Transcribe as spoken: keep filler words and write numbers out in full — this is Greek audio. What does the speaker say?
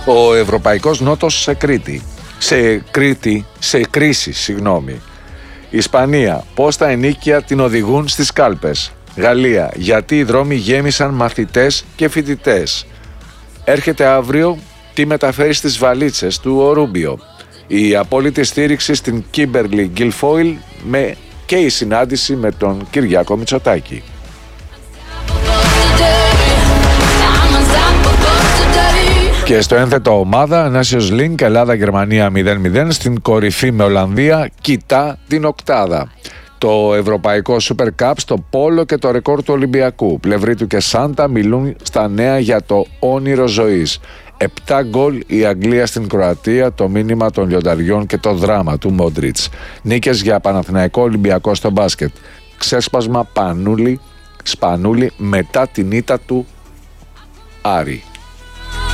Ο Ευρωπαϊκός Νότος σε Κρήτη. Σε Κρήτη, σε κρίση, συγγνώμη. Ισπανία, πώς τα ενίκια την οδηγούν στις κάλπες. Γαλλία, γιατί οι δρόμοι γέμισαν μαθητές και φοιτητές. Έρχεται αύριο, τι μεταφέρει στις βαλίτσες του ο Ρούμπιο. Η απόλυτη στήριξη στην Κίμπερλι Γκιλφόιλ με και η συνάντηση με τον Κυριάκο Μητσοτάκη. Και στο ένθετο ομάδα, Nations Link, Ελλάδα-Γερμανία μηδέν μηδέν, στην κορυφή με Ολλανδία, κοιτά την οκτάδα. Το Ευρωπαϊκό Super Cup στο πόλο και το ρεκόρ του Ολυμπιακού. Πλευρί του και Σάντα μιλούν στα νέα για το όνειρο ζωής. Επτά γκολ η Αγγλία στην Κροατία, το μήνυμα των λιονταριών και το δράμα του Μόντριτς. Νίκες για Παναθηναϊκό Ολυμπιακό στο μπάσκετ. Ξέσπασμα Πανούλη, Σπανούλη μετά την ήττα του Άρη.